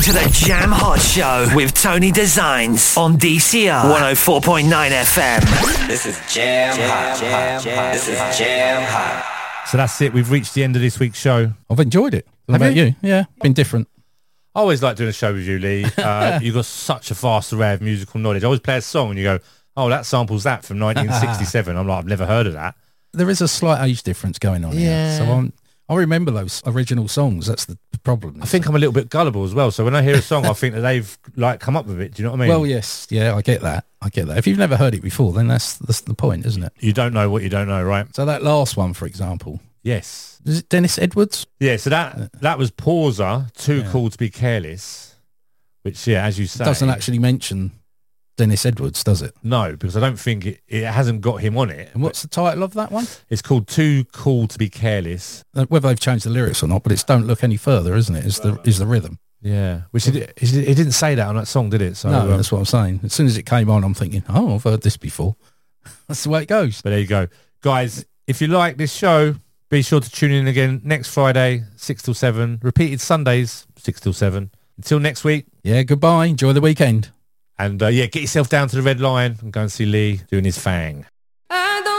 To the Jam Hot Show with Tony Designs on DCR 104.9 FM. This is Jam Hot. This is Jam Hot. So that's it. We've reached the end of this week's show. I've enjoyed it. What Have about you? you? Yeah, been different. I always like doing a show with you, Lee. You've got such a vast array of musical knowledge. I always play a song and you go, oh, that samples that from 1967. I'm like, I've never heard of that. There is a slight age difference going on Yeah. here. So I remember those original songs. That's the problem. I think I'm a little bit gullible as well. So when I hear a song, I think that they've like come up with it. Do you know what I mean? Well, yes. Yeah, I get that. If you've never heard it before, then that's the point, isn't it? You don't know what you don't know, right? So that last one, for example, Yes. is it Dennis Edwards? Yeah, so that was Pauser, Too Cool to Be Careless, which, yeah, as you say... Doesn't actually mention Dennis Edwards, does it? No, because I don't think it hasn't got him on it. And what's the title of that one? It's called Too Cool to Be Careless. Whether they've changed the lyrics or not, but it's Don't Look Any Further, isn't it? Is the rhythm. Yeah, which it didn't say that on that song, did it? So, No, that's what I'm saying. As soon as it came on, I'm thinking, oh, I've heard this before. That's the way it goes. But there you go. Guys, if you like this show, be sure to tune in again next Friday, 6 till 7. Repeated Sundays, 6 till 7. Until next week. Yeah, goodbye. Enjoy the weekend. And, get yourself down to the Red Lion and go and see Lee doing his Fang.